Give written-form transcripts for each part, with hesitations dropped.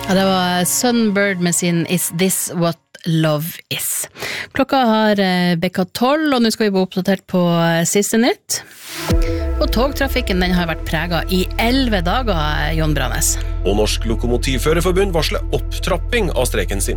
Ja, det var Sunbird med sin Is This What Love Is. Klokka har bekka 12, og nå skal vi bli oppdatert på siste nytt. Og togtrafikken den har vært preget i 11 dager, Jon Brannes. Og Norsk Lokomotivførerforbund varsler opptrapping av streiken sin.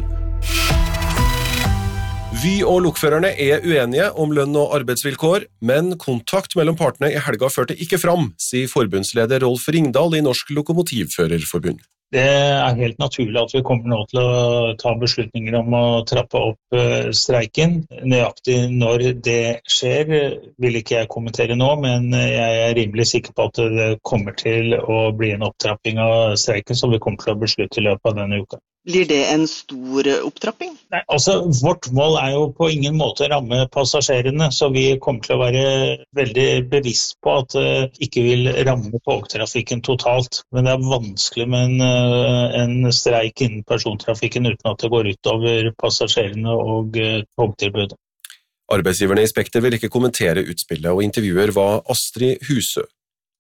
Vy og lokførerne er uenige om lønn og arbeidsvilkår, men kontakt mellom partene i helga førte ikke fram, sier forbundsleder Rolf Ringdal i Norsk Lokomotivførerforbund. Det helt naturlig at vi kommer nå til å ta beslutninger om å trappe opp streiken. Nøyaktig når det skjer vil ikke jeg kommentere nå, men jeg rimelig sikker på at det kommer til å bli en opptrapping av streiken som vi kommer til å beslutte i løpet av denne uka. Blir det en stor opptrapping? Nei, vårt mål jo på ingen måte å ramme passasjerene, så vi kommer til å være veldig bevisst på at det ikke vil ramme togtrafikken totalt. Men det vanskelig med en streik innen persontrafikken uten at det går ut over passasjerene og togtilbudet. Arbeidsgiverne i Spekter vil ikke kommentere utspillet, og intervjuer var Astrid Husø.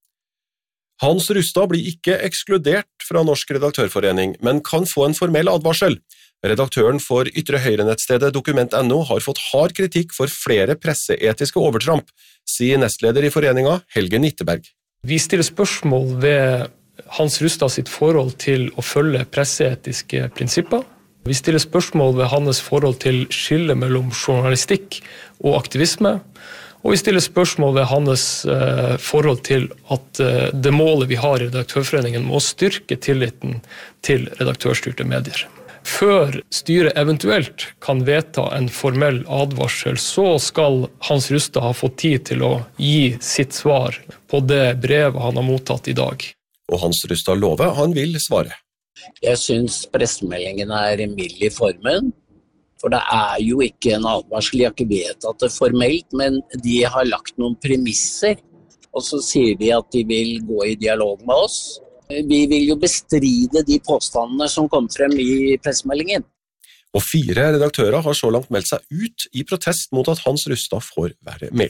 Hans Rustad blir ikke ekskludert fra Norsk Redaktørforening, men kan få en formell advarsel. Redaktøren for Ytre Høyre-nettstedet Dokument.no har fått hard kritikk for flere presseetiske overtramp, sier nestleder i foreninga Helge Nitteberg. Vi stiller spørsmål ved Hans Rustad sitt forhold til å følge presseetiske prinsipper. Vi stiller spørsmål ved hans forhold til skille mellom journalistikk og aktivisme. Og vi stiller spørsmål ved hans forhold til at det målet vi har i Redaktørforeningen må styrke tilliten til redaktørstyrte medier. Før styret eventuelt kan vedta en formell advarsel, så skal Hans Rustad ha fått tid til å gi sitt svar på det brevet han har mottatt i dag. Og Hans Rustad lover han vil svare. Jeg synes pressemeldingen mild i formen. For det jo ikke en advarsel, de har ikke vedtatt det formelt, men de har lagt noen premisser, og så sier de at de vil gå i dialog med oss. Vi vil jo bestride de påstandene som kom frem i pressemeldingen. Og 4 redaktører har så langt meldt seg ut i protest mot at Hans Rustad får være med.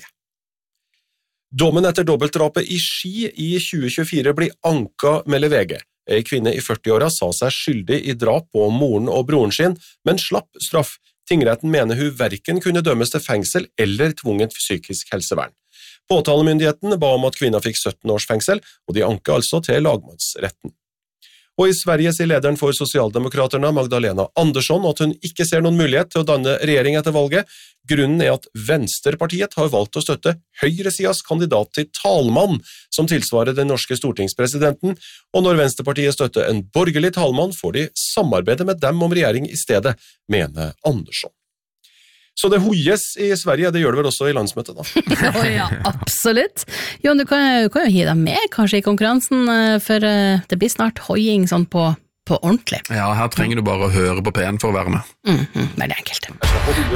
Dommen etter dobbeltdrapet i Ski i 2024 blir anka, melder VG. En kvinne i 40-åra sa seg skyldig i drap på moren og broren sin, men slapp straff. Tingretten mener hun hverken kunne dømmes til fengsel eller tvunget psykisk helsevern. Påtalemyndigheten ba om at kvinna fikk 17 års fengsel, og de anker altså til lagmannsretten. Og i Sverige sier lederen for Sosialdemokraterna, Magdalena Andersson, at hun ikke ser noen mulighet til å danne regjering etter valget. Grunnen at Venstrepartiet har valgt å støtte høyresidas kandidat til talmann, som tilsvarer den norske stortingspresidenten, og når Venstrepartiet støtter en borgerlig talmann, får de samarbeide med dem om regjering i stedet, mener Andersson. Så det hoies i Sverige, det gjør det vel også i landsmøtet da. Ja, absolutt. Jon, du kan jo hi deg med kanskje i konkurransen, for det blir snart hoiing sånn på ordentlig. Ja, her trenger du bare å høre på P1 for å være med. Veldig enkelt.